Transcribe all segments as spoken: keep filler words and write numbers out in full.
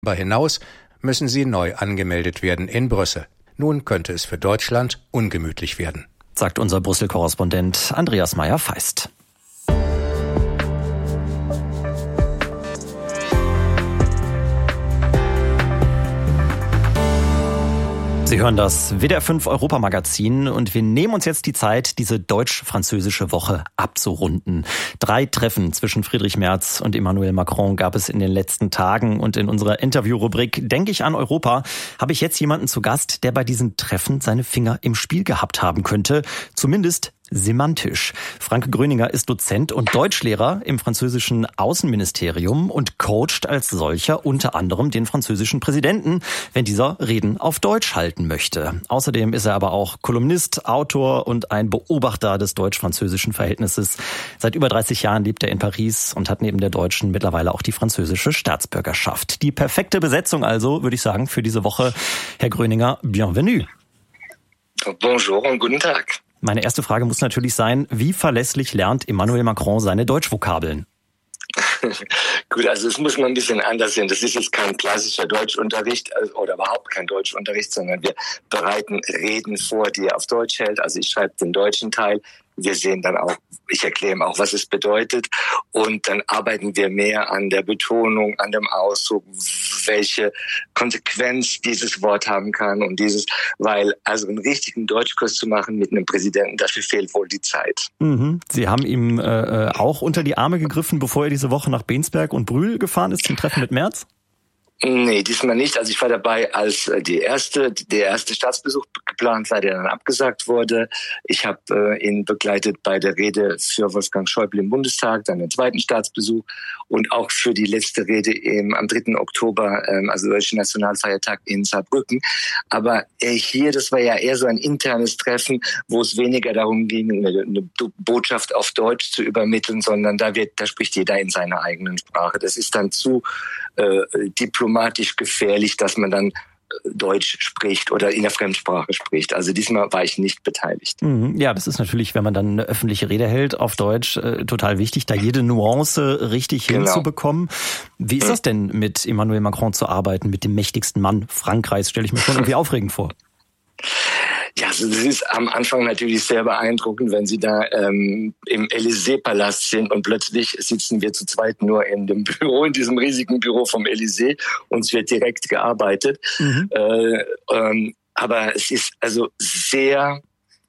Darüber hinaus müssen sie neu angemeldet werden in Brüssel. Nun könnte es für Deutschland ungemütlich werden, sagt unser Brüssel-Korrespondent Andreas Meyer-Feist. Sie hören das W D R fünf Europamagazin und wir nehmen uns jetzt die Zeit, diese deutsch-französische Woche abzurunden. Drei Treffen zwischen Friedrich Merz und Emmanuel Macron gab es in den letzten Tagen und in unserer Interviewrubrik Denke ich an Europa habe ich jetzt jemanden zu Gast, der bei diesen Treffen seine Finger im Spiel gehabt haben könnte, zumindest semantisch. Frank Gröninger ist Dozent und Deutschlehrer im französischen Außenministerium und coacht als solcher unter anderem den französischen Präsidenten, wenn dieser Reden auf Deutsch halten möchte. Außerdem ist er aber auch Kolumnist, Autor und ein Beobachter des deutsch-französischen Verhältnisses. Seit über dreißig Jahren lebt er in Paris und hat neben der deutschen mittlerweile auch die französische Staatsbürgerschaft. Die perfekte Besetzung also, würde ich sagen, für diese Woche. Herr Gröninger, bienvenue. Bonjour und guten Tag. Meine erste Frage muss natürlich sein, wie verlässlich lernt Emmanuel Macron seine Deutschvokabeln? Gut, also das muss man ein bisschen anders sehen. Das ist jetzt kein klassischer Deutschunterricht oder überhaupt kein Deutschunterricht, sondern wir bereiten Reden vor, die er auf Deutsch hält. Also ich schreibe den deutschen Teil. Wir sehen dann auch, ich erkläre ihm auch, was es bedeutet. Und dann arbeiten wir mehr an der Betonung, an dem Ausdruck, welche Konsequenz dieses Wort haben kann und dieses, weil also einen richtigen Deutschkurs zu machen mit einem Präsidenten, dafür fehlt wohl die Zeit. Mhm. Sie haben ihm äh, auch unter die Arme gegriffen, bevor er diese Woche nach Bensberg und Brühl gefahren ist zum Treffen mit Merz? Nee, diesmal nicht. Also ich war dabei, als die erste, der erste Staatsbesuch geplant war, der dann abgesagt wurde. Ich habe äh, ihn begleitet bei der Rede für Wolfgang Schäuble im Bundestag, dann den zweiten Staatsbesuch und auch für die letzte Rede im, am dritten Oktober, ähm, also Deutschen Nationalfeiertag in Saarbrücken. Aber äh, hier, das war ja eher so ein internes Treffen, wo es weniger darum ging, eine, eine Botschaft auf Deutsch zu übermitteln, sondern da wird, da spricht jeder in seiner eigenen Sprache. Das ist dann zu äh, diplomatisch gefährlich, dass man dann Deutsch spricht oder in der Fremdsprache spricht. Also diesmal war ich nicht beteiligt. Ja, das ist natürlich, wenn man dann eine öffentliche Rede hält auf Deutsch, äh, total wichtig, da jede Nuance richtig genau hinzubekommen. Wie ist das denn, mit Emmanuel Macron zu arbeiten, mit dem mächtigsten Mann Frankreichs? Stelle ich mir schon irgendwie aufregend vor. Ja, also das ist am Anfang natürlich sehr beeindruckend, wenn Sie da ähm, im Élysée-Palast sind und plötzlich sitzen wir zu zweit nur in dem Büro, in diesem riesigen Büro vom Élysée und es wird direkt gearbeitet. Mhm. Äh, ähm, aber es ist also sehr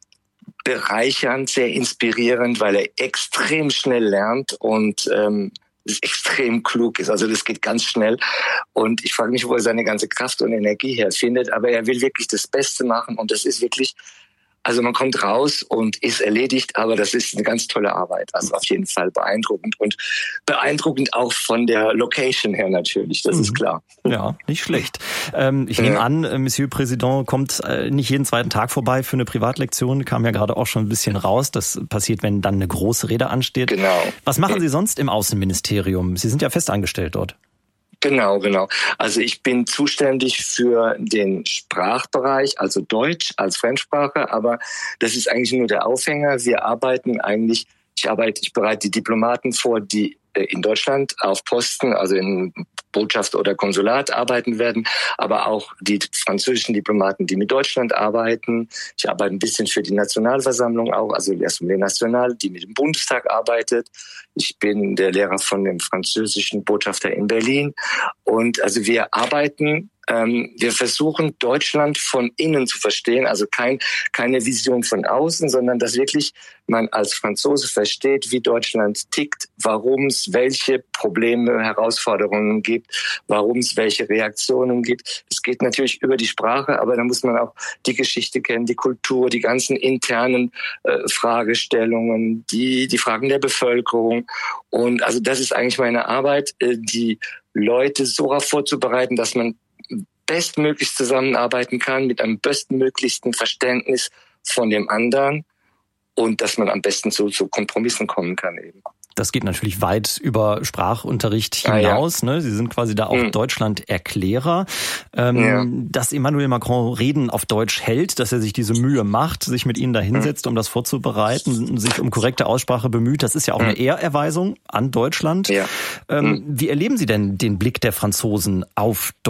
bereichernd, sehr inspirierend, weil er extrem schnell lernt und ähm, das extrem klug ist. Also das geht ganz schnell. Und ich frage mich, wo er seine ganze Kraft und Energie herfindet. Aber er will wirklich das Beste machen. Und das ist wirklich, also man kommt raus und ist erledigt. Aber das ist eine ganz tolle Arbeit. Also auf jeden Fall beeindruckend. Und beeindruckend auch von der Location her natürlich. Das mhm. ist klar. Ja, nicht schlecht. Ähm, ich nehme ja an, Monsieur Président kommt äh, nicht jeden zweiten Tag vorbei für eine Privatlektion. Kam ja gerade auch schon ein bisschen raus. Das passiert, wenn dann eine große Rede ansteht. Genau. Was machen Sie sonst im Außenministerium? Sie sind ja fest angestellt dort. Genau, genau. Also ich bin zuständig für den Sprachbereich, also Deutsch als Fremdsprache, aber das ist eigentlich nur der Aufhänger. Wir arbeiten eigentlich, ich arbeite, ich bereite die Diplomaten vor, die in Deutschland auf Posten, also in Botschaft oder Konsulat arbeiten werden, aber auch die französischen Diplomaten, die mit Deutschland arbeiten. Ich arbeite ein bisschen für die Nationalversammlung auch, also die Assemblée Nationale, die mit dem Bundestag arbeitet. Ich bin der Lehrer von dem französischen Botschafter in Berlin. Und also wir arbeiten, ähm, wir versuchen Deutschland von innen zu verstehen, also kein, keine Vision von außen, sondern dass wirklich man als Franzose versteht, wie Deutschland tickt, warum es welche Probleme, Herausforderungen gibt, warum es welche Reaktionen gibt. Es geht natürlich über die Sprache, aber da muss man auch die Geschichte kennen, die Kultur, die ganzen internen äh, Fragestellungen, die, die Fragen der Bevölkerung. Und also das ist eigentlich meine Arbeit, äh, die Leute so darauf vorzubereiten, dass man bestmöglich zusammenarbeiten kann mit einem bestmöglichsten Verständnis von dem anderen und dass man am besten zu, zu Kompromissen kommen kann eben. Das geht natürlich weit über Sprachunterricht hinaus. Ah, ja. ne? Sie sind quasi da auch mhm. Deutschland-Erklärer. Ähm, ja. Dass Emmanuel Macron Reden auf Deutsch hält, dass er sich diese Mühe macht, sich mit Ihnen da hinsetzt, um das vorzubereiten, sich um korrekte Aussprache bemüht, das ist ja auch mhm. eine Ehrerweisung an Deutschland. Ja. Ähm, mhm. Wie erleben Sie denn den Blick der Franzosen auf Deutschland?